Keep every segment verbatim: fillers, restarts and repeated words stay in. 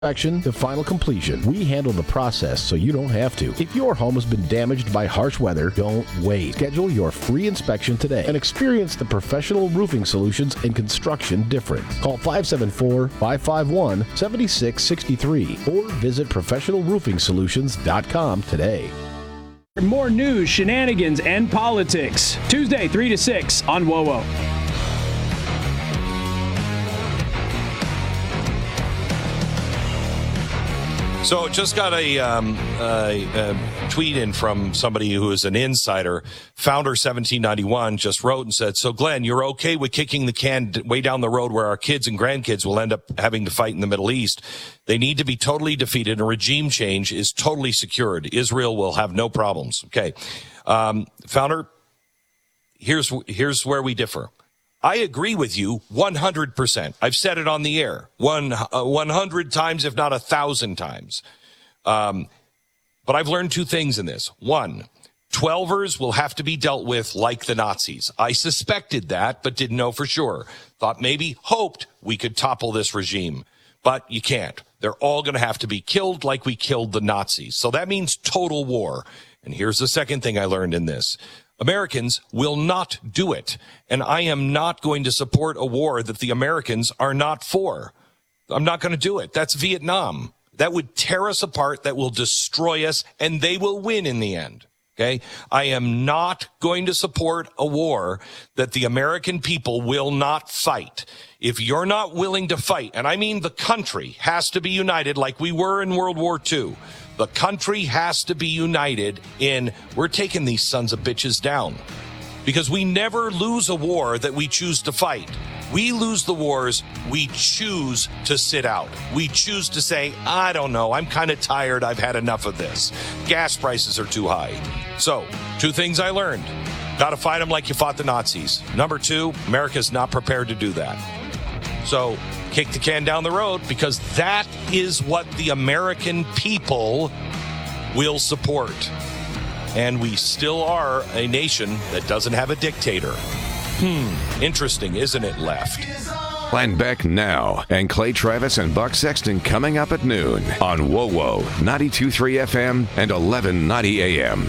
Inspection to final completion. We handle the process so you don't have to. If your home has been damaged by harsh weather, don't wait. Schedule your free inspection today and experience the professional roofing solutions and construction difference. Call five seven four, five five one, seven six six three or visit professional roofing solutions dot com today. More news, shenanigans, and politics. Tuesday, three to six on W O W. So just got a, um, a, a tweet in from somebody who is an insider. Founder seventeen ninety-one just wrote and said, so Glenn, you're okay with kicking the can way down the road where our kids and grandkids will end up having to fight in the Middle East. They need to be totally defeated and regime change is totally secured. Israel will have no problems. Okay. Um, founder, here's, here's where we differ. I agree with you one hundred percent. I've said it on the air one, uh, one hundred times, if not a thousand times. Um, but I've learned two things in this. One, twelvers will have to be dealt with like the Nazis. I suspected that, but didn't know for sure. Thought maybe, hoped we could topple this regime, but you can't. They're all going to have to be killed like we killed the Nazis. So that means total war. And here's the second thing I learned in this. Americans will not do it. And I am not going to support a war that the Americans are not for. I'm not going to do it. That's Vietnam. That would tear us apart. That will destroy us. And they will win in the end. Okay. I am not going to support a war that the American people will not fight. If you're not willing to fight, and I mean the country has to be united like we were in World War Two. The country has to be united in, we're taking these sons of bitches down. Because we never lose a war that we choose to fight. We lose the wars we choose to sit out. We choose to say, I don't know, I'm kind of tired, I've had enough of this. Gas prices are too high. So, two things I learned. Got to fight them like you fought the Nazis. Number two, America's not prepared to do that. So, kick the can down the road because that is what the American people will support. And we still are a nation that doesn't have a dictator. Hmm, interesting, isn't it, left? Glenn Beck now, and Clay Travis and Buck Sexton coming up at noon on W O W ninety-two point three F M and eleven ninety A M.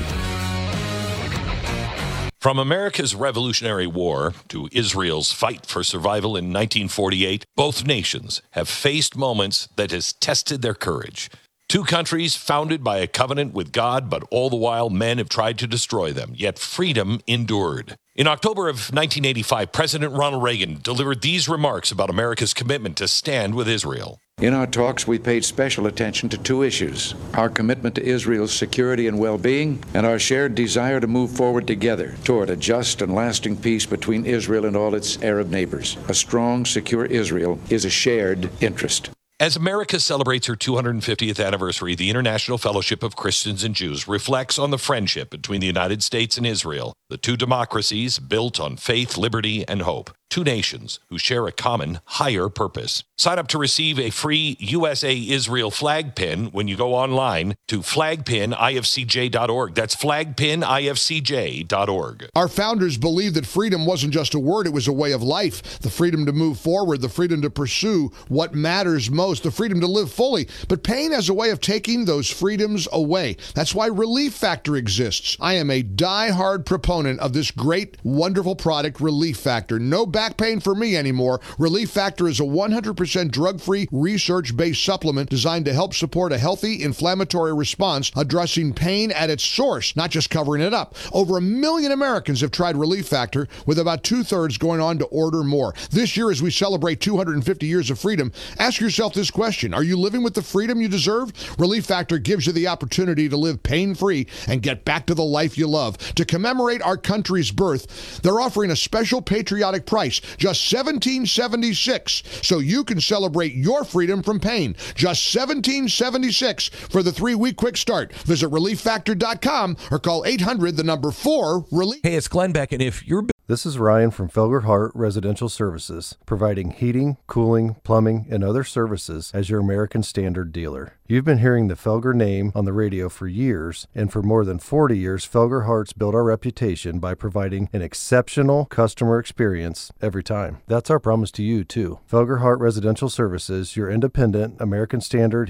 From America's Revolutionary War to Israel's fight for survival in nineteen forty-eight, both nations have faced moments that has tested their courage. Two countries founded by a covenant with God, but all the while men have tried to destroy them, yet freedom endured. In October of nineteen eighty-five, President Ronald Reagan delivered these remarks about America's commitment to stand with Israel. In our talks, we paid special attention to two issues: our commitment to Israel's security and well-being, and our shared desire to move forward together toward a just and lasting peace between Israel and all its Arab neighbors. A strong, secure Israel is a shared interest. As America celebrates her two hundred fiftieth anniversary, the International Fellowship of Christians and Jews reflects on the friendship between the United States and Israel, the two democracies built on faith, liberty, and hope. Two nations who share a common, higher purpose. Sign up to receive a free U S A Israel flag pin when you go online to flag pin I F C J dot org. That's flag pin I F C J dot org. Our founders believed that freedom wasn't just a word, it was a way of life. The freedom to move forward, the freedom to pursue what matters most, the freedom to live fully. But pain has a way of taking those freedoms away. That's why Relief Factor exists. I am a die-hard proponent of this great, wonderful product, Relief Factor. No back pain for me anymore. Relief Factor is a one hundred percent drug-free, research-based supplement designed to help support a healthy inflammatory response, addressing pain at its source, not just covering it up. Over a million Americans have tried Relief Factor, with about two-thirds going on to order more. This year, as we celebrate two hundred fifty years of freedom, ask yourself this question: are you living with the freedom you deserve? Relief Factor gives you the opportunity to live pain-free and get back to the life you love. To commemorate our country's birth, they're offering a special patriotic price, just seventeen seventy-six, so you can celebrate your freedom from pain. Just seventeen seventy-six for the three-week quick start. Visit relief factor dot com or call eight hundred, the number four, relief. Hey, it's Glenn Beck, and if you're This is Ryan from Felger Hart Residential Services, providing heating, cooling, plumbing, and other services as your American Standard dealer. You've been hearing the Felger name on the radio for years, and for more than forty years, Felger Hart's built our reputation by providing an exceptional customer experience every time. That's our promise to you, too. Felger Hart Residential Services, your independent American Standard